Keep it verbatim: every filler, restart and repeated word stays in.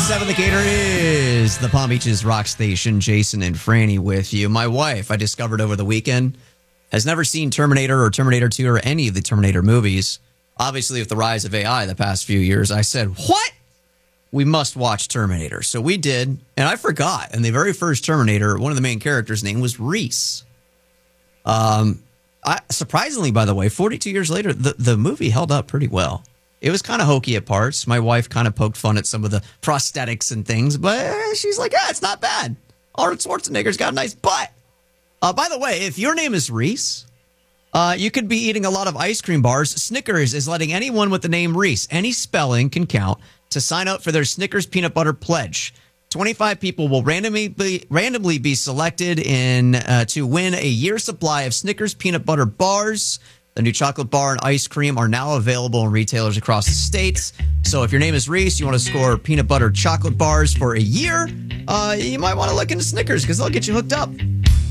seven The Gator is the Palm Beaches rock station. Jason and Franny with you. My wife, I discovered over the weekend, has never seen Terminator or Terminator two or any of the Terminator movies. Obviously, with the rise of A I the past few years, I said, what? We must watch Terminator. So we did, and I forgot. And the very first Terminator, one of the main characters' name was Reese. Um, I, surprisingly, by the way, forty-two years later, the, the movie held up pretty well. It was kind of hokey at parts. My wife kind of poked fun at some of the prosthetics and things, but she's like, yeah, it's not bad. Arnold Schwarzenegger's got a nice butt. Uh, by the way, if your name is Reese, uh, you could be eating a lot of ice cream bars. Snickers is letting anyone with the name Reese, any spelling can count, to sign up for their Snickers Peanut Butter Pledge. twenty-five people will randomly be, randomly be selected in uh, to win a year's supply of Snickers Peanut Butter Bars. The new chocolate bar and ice cream are now available in retailers across the states. So if your name is Reese, you want to score peanut butter chocolate bars for a year, uh, you might want to look into Snickers because they'll get you hooked up.